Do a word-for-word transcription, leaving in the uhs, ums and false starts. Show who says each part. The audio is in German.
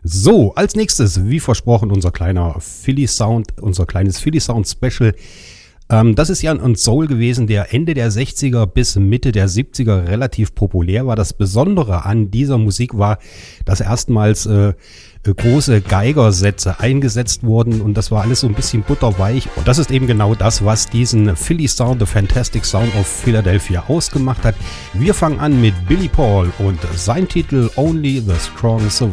Speaker 1: So, als nächstes, wie versprochen, unser kleiner Philly Sound, unser kleines Philly Sound Special. Ähm, das ist ja ein Soul gewesen, der Ende der sechziger bis Mitte der siebziger relativ populär war. Das Besondere an dieser Musik war, dass erstmals äh, große Geigersätze eingesetzt wurden und das war alles so ein bisschen butterweich. Und das ist eben genau das, was diesen Philly Sound, The Fantastic Sound of Philadelphia ausgemacht hat. Wir fangen an mit Billy Paul und sein Titel Only the Strong Survive.